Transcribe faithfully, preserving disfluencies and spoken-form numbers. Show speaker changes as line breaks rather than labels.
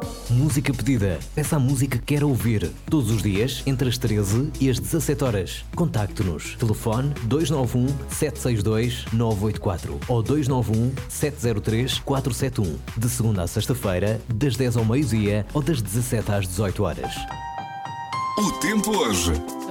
Música pedida. Peça a música que quer ouvir. Todos os dias, entre as treze e as dezassete horas. Contacte-nos. Telefone dois nove um, sete seis dois, nove oito quatro ou dois nove um, sete zero três, quatro sete um. De segunda a sexta-feira, das dez ao meio-dia ou das dezassete às dezoito horas.
O tempo hoje